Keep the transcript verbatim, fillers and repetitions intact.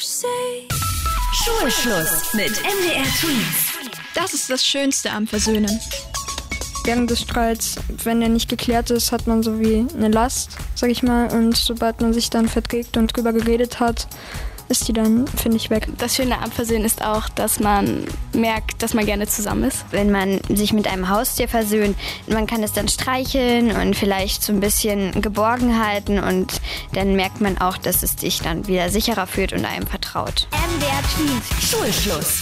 Schulschluss mit M D R Tweens. Das ist das Schönste am Versöhnen. Während des Streits, wenn der nicht geklärt ist, hat man so wie eine Last, sag ich mal. Und sobald man sich dann verträgt und drüber geredet hat, ist die dann, finde ich, weg. Das Schöne am Versöhnen ist auch, dass man merkt, dass man gerne zusammen ist. Wenn man sich mit einem Haustier versöhnt, man kann es dann streicheln und vielleicht so ein bisschen geborgen halten und dann merkt man auch, dass es dich dann wieder sicherer fühlt und einem vertraut. M D R Tweens. Schulschluss.